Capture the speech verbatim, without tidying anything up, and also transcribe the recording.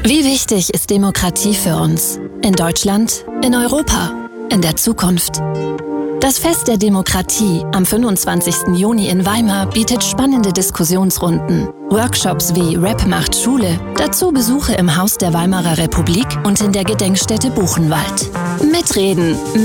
Wie wichtig ist Demokratie für uns? In Deutschland, in Europa, in der Zukunft? Das Fest der Demokratie am fünfundzwanzigsten Juni in Weimar bietet spannende Diskussionsrunden, Workshops wie Rap macht Schule, dazu Besuche im Haus der Weimarer Republik und in der Gedenkstätte Buchenwald. Mitreden!